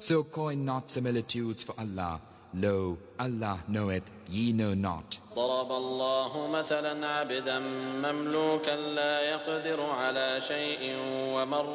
So coin not similitudes for Allah. Lo, Allah knoweth, ye know not. ضرب الله مثلا عبدا مملوكا لا يقدر على شيء ومن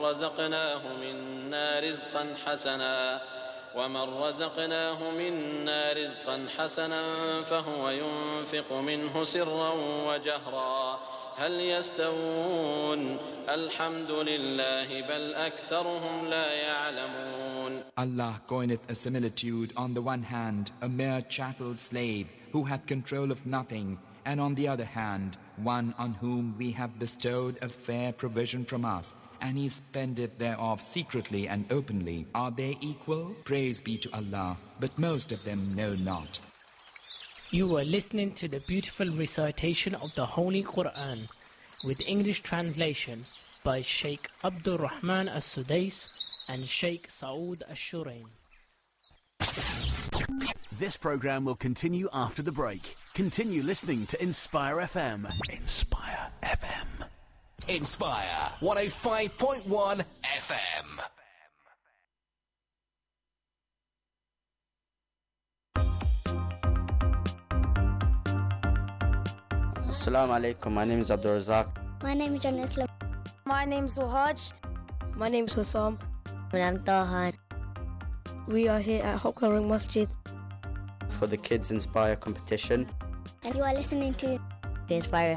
رزقناه رزقا حسنا فهو ينفق منه سرا وجهرا هل يستوون الحمد لله بل أكثرهم لا يعلمون. Allah coineth a similitude: on the one hand, a mere chattel slave who had control of nothing, and on the other hand, one on whom we have bestowed a fair provision from us, and he spendeth thereof secretly and openly. Are they equal? Praise be to Allah, but most of them know not. You were listening to the beautiful recitation of the Holy Quran with English translation by Sheikh Abdul Rahman As-Sudais and Sheikh Saud Ash-Shurain. This program will continue after the break. Continue listening to Inspire FM. Inspire FM. Inspire 105.1 FM. Assalamu alaikum, my name is Abdul Razak. My name is John Islam. My name is Wahaj. My name is Hussam. And I'm Tahan. We are here at Hokkaring Masjid for the Kids Inspire competition. And you are listening to Inspire